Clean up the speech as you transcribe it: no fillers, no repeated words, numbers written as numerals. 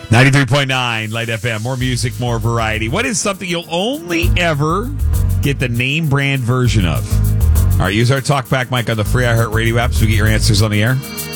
93.9 Light FM. More music, more variety. What is something you'll only ever get the name brand version of? All right, use our talkback mic on the free iHeartRadio app so we get your answers on the air.